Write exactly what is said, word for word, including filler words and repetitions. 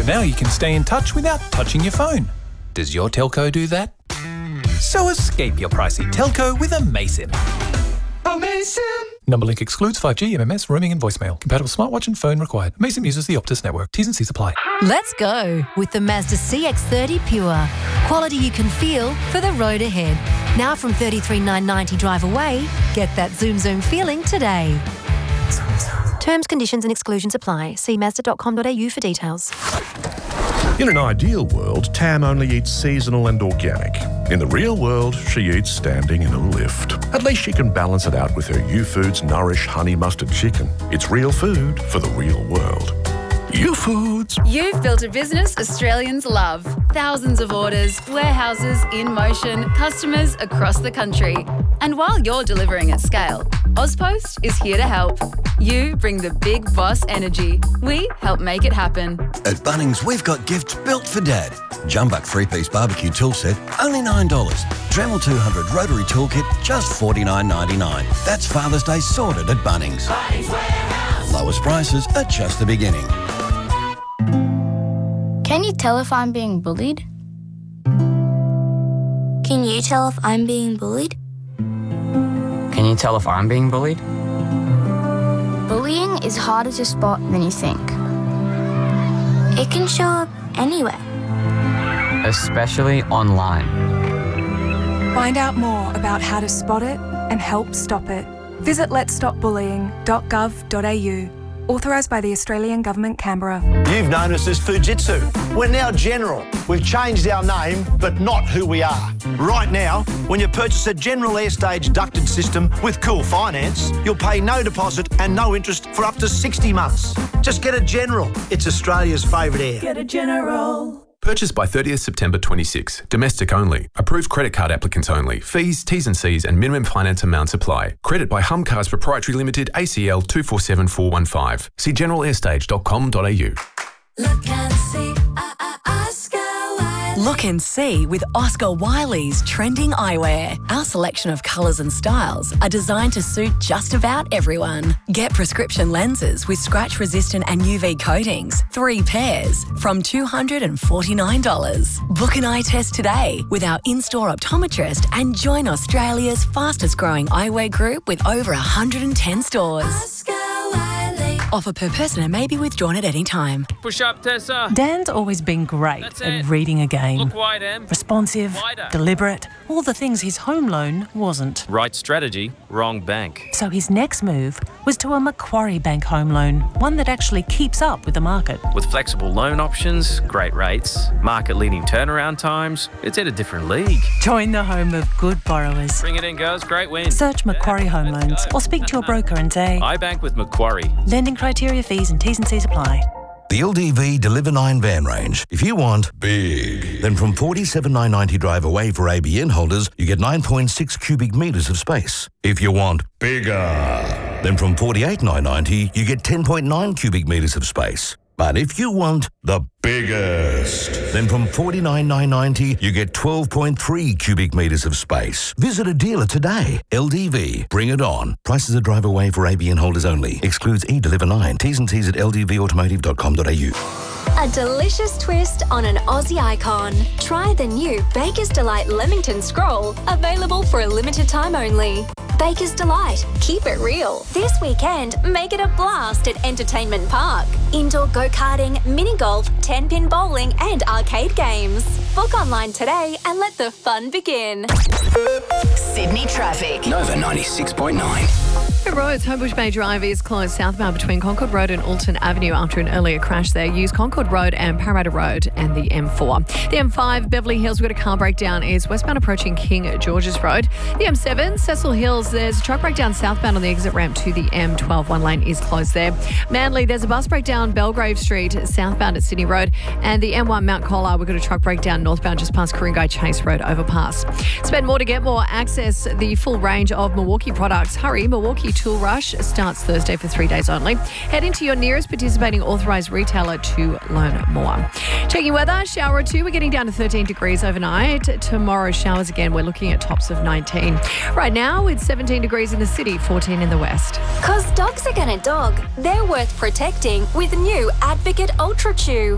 But now you can stay in touch without touching your phone. Does your telco do that? So escape your pricey telco with Amazon. Amazon! Number link excludes five G, M M S, roaming and voicemail. Compatible smartwatch and phone required. Amazon uses the Optus network. T's and C's apply. Let's go with the Mazda C X thirty Pure. Quality you can feel for the road ahead. Now from thirty-three thousand nine hundred ninety drive away, get that zoom zoom feeling today. Terms, conditions and exclusions apply. See mazda dot com dot a u for details. In an ideal world, Tam only eats seasonal and organic. In the real world, she eats standing in a lift. At least she can balance it out with her U-Foods Nourish Honey Mustard Chicken. It's real food for the real world. U-Foods. You've built a business Australians love. Thousands of orders, warehouses in motion, customers across the country. And while you're delivering at scale, Ozpost is here to help. You bring the big boss energy. We help make it happen. At Bunnings, we've got gifts built for Dad. Jumbuck three-piece barbecue tool set, only nine dollars. Dremel two hundred rotary toolkit, just forty-nine ninety-nine. That's Father's Day sorted at Bunnings. Bunnings Warehouse. Lowest prices are just the beginning. Can you tell if I'm being bullied? Can you tell if I'm being bullied? Can you tell if I'm being bullied? Bullying is harder to spot than you think. It can show up anywhere. Especially online. Find out more about how to spot it and help stop it. Visit lets stop bullying dot gov dot a u. Authorised by the Australian Government, Canberra. You've known us as Fujitsu. We're now General. We've changed our name, but not who we are. Right now, when you purchase a General Airstage ducted system with Cool Finance, you'll pay no deposit and no interest for up to sixty months. Just get a General. It's Australia's favourite air. Get a General. Purchased by thirtieth September twenty-six. Domestic only. Approved credit card applicants only. Fees, T's and C's and minimum finance amounts apply. Credit by Hum Cars Proprietary Limited, A C L two four seven four one five. See general airstage dot com dot a u. Look and see, uh, uh, Oscar Wiley. Look and see with Oscar Wiley's trending eyewear. Our selection of colours and styles are designed to suit just about everyone. Get prescription lenses with scratch-resistant and U V coatings, three pairs, from two hundred forty-nine dollars. Book an eye test today with our in-store optometrist and join Australia's fastest-growing eyewear group with over one hundred ten stores. Oscar Wiley. Offer per person and may be withdrawn at any time. Push up, Tessa. Dan's always been great at reading a game. Look wide, Em. Responsive, Wider. deliberate, all the things his home loan wasn't. Right strategy, wrong bank. So his next move was to a Macquarie Bank home loan, one that actually keeps up with the market. With flexible loan options, great rates, market-leading turnaround times, it's in a different league. Join the home of good borrowers. Bring it in, girls. Great win. Search Macquarie Home Let's Loans go. or speak to your broker and say, I bank with Macquarie. lending criteria, fees and T's and C's apply. The L D V Deliver nine van range. If you want big, then from forty-seven thousand nine hundred ninety drive away for A B N holders, you get nine point six cubic metres of space. If you want bigger, then from forty-eight thousand nine hundred ninety, you get ten point nine cubic metres of space. But if you want the biggest, then from forty-nine thousand nine hundred ninety, you get twelve point three cubic metres of space. Visit a dealer today. L D V, bring it on. Prices are drive away for A B N holders only. Excludes e-Deliver nine. T's and C's at l d v automotive dot com dot a u. A delicious twist on an Aussie icon. Try the new Baker's Delight Leamington Scroll, available for a limited time only. Baker's Delight. Keep it real. This weekend, make it a blast at Entertainment Park. Indoor go-karting, mini-golf, ten-pin bowling and arcade games. Book online today and let the fun begin. Sydney traffic. Nova ninety-six point nine. The roads, Homebush Bay Drive is closed southbound between Concord Road and Alton Avenue after an earlier crash there. Use Concord Road and Parramatta Road and the M four. The M five, Beverly Hills, we've got a car breakdown, is westbound approaching King George's Road. The M seven, Cecil Hills, there's a truck breakdown southbound on the exit ramp to the M twelve. One lane is closed there. Manly, there's a bus breakdown Belgrave Street southbound at Sydney Road. And the M one, Mount Colah, we've got a truck breakdown northbound just past Ku-ring-gai Chase Road overpass. Spend more to get more. Access the full range of Milwaukee products. Hurry, Milwaukee Tool Rush starts Thursday for three days only. Head into your nearest participating authorised retailer to learn more. Checking weather, shower or two, we're getting down to thirteen degrees overnight. Tomorrow, showers again, we're looking at tops of nineteen. Right now, it's seventeen degrees in the city, fourteen in the west. Cause dogs are gonna dog. They're worth protecting with new Advocate Ultra Chew.